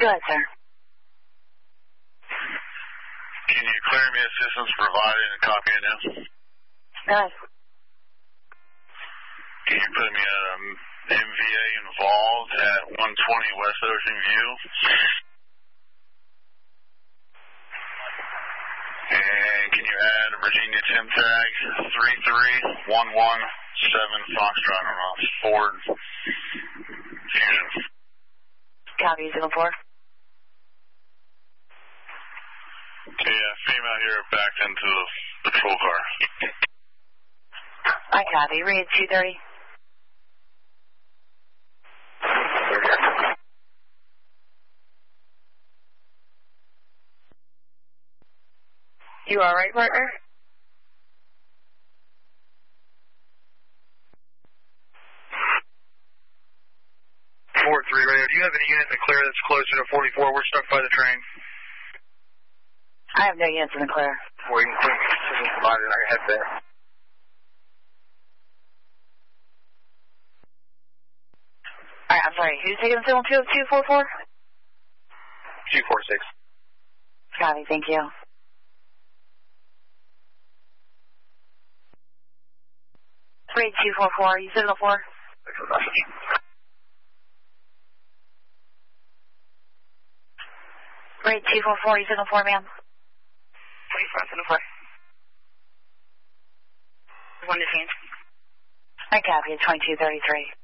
Go ahead, sir. Can you clear me assistance provided and copy it in? Go ahead. Can you put me at MVA involved at 120 West Ocean View? And can you add Virginia Tim tag 33117 Foxtrot on Ford Fusion? Copy, Signal 4. Okay, female here backed into the patrol car. I copy. Read 230. You all right, partner? Ford 3 radio. Do you have any unit in the clear that's closer to 44? We're stuck by the train. I have no units in the clear. We can take assistance provided and I can head there. All right, I'm sorry. Who's taking the signal 244? 246. Copy, thank you. Read 244. You signal 4? Thanks for the message. Read 244. You signal 4, ma'am. 25, signal 4. 1 to change. I copy. 2233.